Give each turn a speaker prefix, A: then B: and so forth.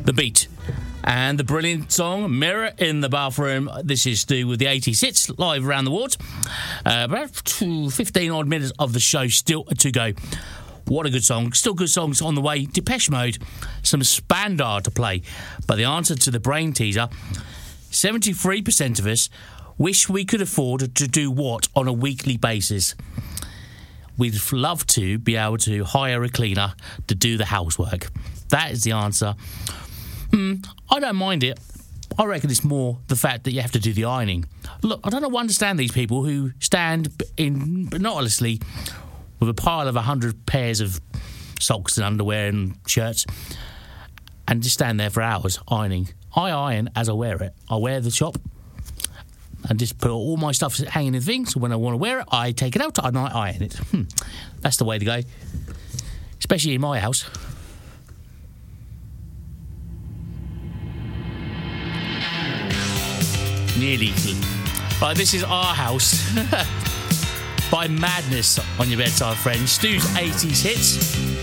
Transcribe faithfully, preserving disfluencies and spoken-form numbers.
A: The Beat. And the brilliant song Mirror in the Bathroom. This is to do with the eighties hits live around the world. Uh, about fifteen odd minutes of the show still to go. What a good song. Still good songs on the way. Depeche Mode, some Spandau to play. But the answer to the brain teaser, seventy-three percent of us wish we could afford to do what on a weekly basis? We'd love to be able to hire a cleaner to do the housework. That is the answer. Hmm, I don't mind it. I reckon it's more the fact that you have to do the ironing. Look, I don't understand these people who stand in monotonously with a pile of a hundred pairs of socks and underwear and shirts and just stand there for hours ironing. I iron as I wear it. I wear the shop and just put all my stuff hanging in things. So when I want to wear it, I take it out and I iron it. Hmm. That's the way to go. Especially in my house. Nearly. Right, this is Our House by Madness on your bedside, friends. Stu's eighties hits.